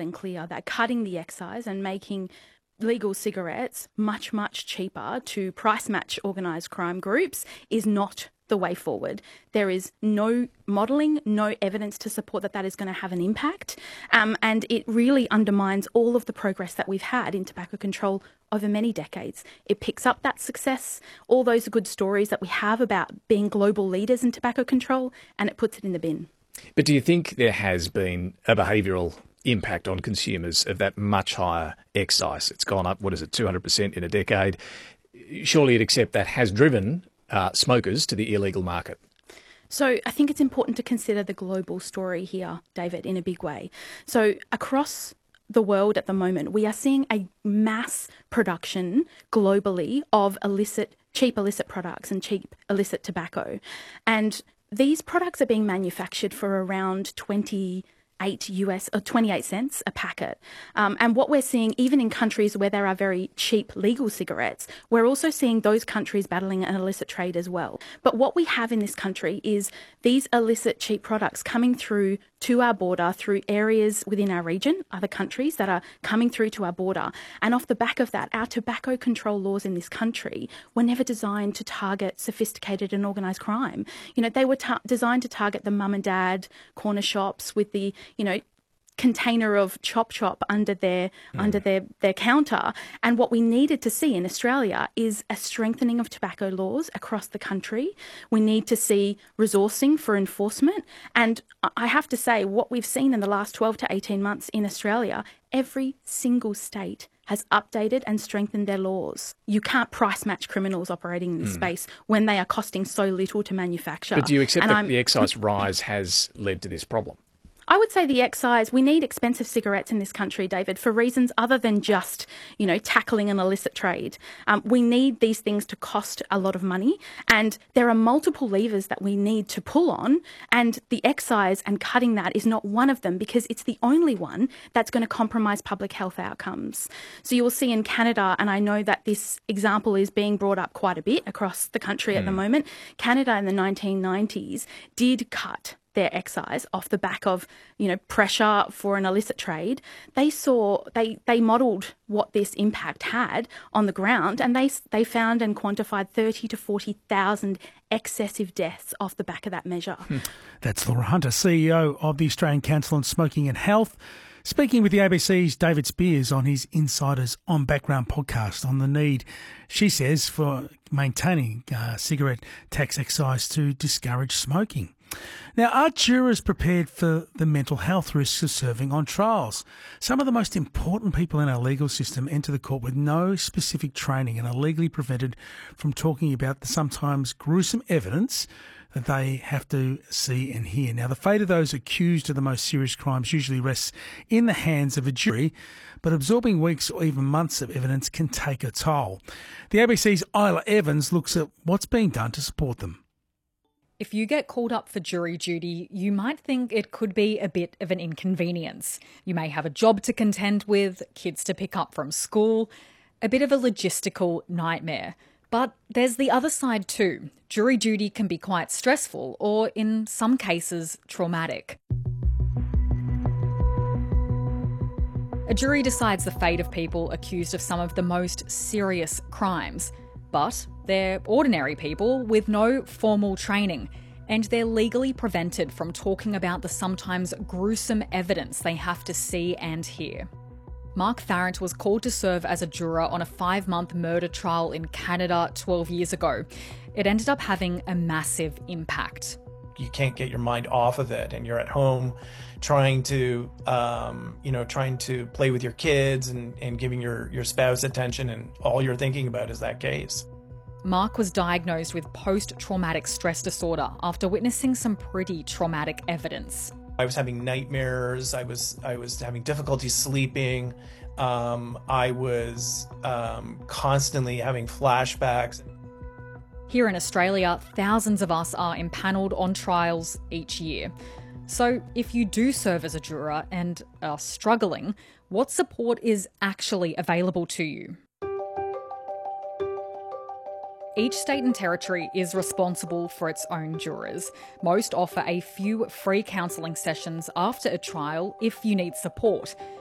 and clear that cutting the excise and making legal cigarettes much, much cheaper to price match organised crime groups is not the way forward. There is no modelling, no evidence to support that that is going to have an impact, and it really undermines all of the progress that we've had in tobacco control over many decades. It picks up that success, all those good stories that we have about being global leaders in tobacco control, and it puts it in the bin. But do you think there has been a behavioural impact on consumers of that much higher excise? It's gone up, 200% in a decade. Surely you'd accept that has driven smokers to the illegal market. So I think it's important to consider the global story here, David, in a big way. So across the world at the moment, we are seeing a mass production globally of cheap illicit products and cheap illicit tobacco. And these products are being manufactured for around 28 cents a packet. And what we're seeing, even in countries where there are very cheap legal cigarettes, we're also seeing those countries battling an illicit trade as well. But what we have in this country is these illicit cheap products coming through to our border through areas within our region, other countries that are coming through to our border. And off the back of that, our tobacco control laws in this country were never designed to target sophisticated and organised crime. You know, they were designed to target the mum and dad corner shops with the, container of chop under their counter. And what we needed to see in Australia is a strengthening of tobacco laws across the country. We need to see resourcing for enforcement. And I have to say, what we've seen in the last 12 to 18 months in Australia, every single state has updated and strengthened their laws. You can't price match criminals operating in this space when they are costing so little to manufacture. But do you accept that the excise rise has led to this problem? I would say the excise, we need expensive cigarettes in this country, David, for reasons other than just, tackling an illicit trade. We need these things to cost a lot of money, and there are multiple levers that we need to pull on, and the excise and cutting that is not one of them because it's the only one that's going to compromise public health outcomes. So you will see in Canada, and I know that this example is being brought up quite a bit across the country at the moment, Canada in the 1990s did cut their excise off the back of, pressure for an illicit trade. They modelled what this impact had on the ground, and they found and quantified 30 to 40,000 excessive deaths off the back of that measure. That's Laura Hunter, CEO of the Australian Council on Smoking and Health, speaking with the ABC's David Spears on his Insiders on Background podcast on the need, she says, for maintaining cigarette tax excise to discourage smoking. Now, are jurors prepared for the mental health risks of serving on trials? Some of the most important people in our legal system enter the court with no specific training and are legally prevented from talking about the sometimes gruesome evidence that they have to see and hear. Now, the fate of those accused of the most serious crimes usually rests in the hands of a jury, but absorbing weeks or even months of evidence can take a toll. The ABC's Isla Evans looks at what's being done to support them. If you get called up for jury duty, you might think it could be a bit of an inconvenience. You may have a job to contend with, kids to pick up from school, a bit of a logistical nightmare. But there's the other side too. Jury duty can be quite stressful or, in some cases, traumatic. A jury decides the fate of people accused of some of the most serious crimes. But they're ordinary people with no formal training, and they're legally prevented from talking about the sometimes gruesome evidence they have to see and hear. Mark Farrant was called to serve as a juror on a 5-month murder trial in Canada 12 years ago. It ended up having a massive impact. You can't get your mind off of it, and you're at home trying to play with your kids and giving your spouse attention, and all you're thinking about is that case. Mark was diagnosed with post-traumatic stress disorder after witnessing some pretty traumatic evidence. I was having nightmares. I was having difficulty sleeping. I was constantly having flashbacks. Here in Australia, thousands of us are impanelled on trials each year. So if you do serve as a juror and are struggling, what support is actually available to you? Each state and territory is responsible for its own jurors. Most offer a few free counselling sessions after a trial if you need support.